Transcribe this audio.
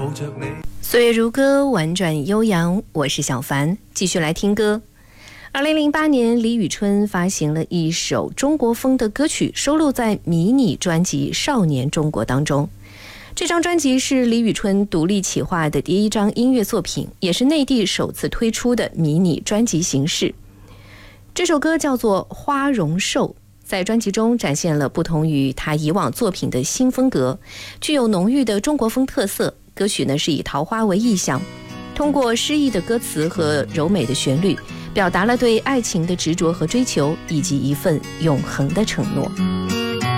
岁月如歌，婉转悠扬，我是小凡，继续来听歌。2008年，李宇春发行了一首中国风的歌曲，收录在迷你专辑《少年中国》当中。这张专辑是李宇春独立企划的第一张音乐作品，也是内地首次推出的迷你专辑形式。这首歌叫做《花容瘦》，在专辑中展现了不同于他以往作品的新风格，具有浓郁的中国风特色。歌曲呢是以桃花为意象，通过诗意的歌词和柔美的旋律，表达了对爱情的执着和追求，以及一份永恒的承诺。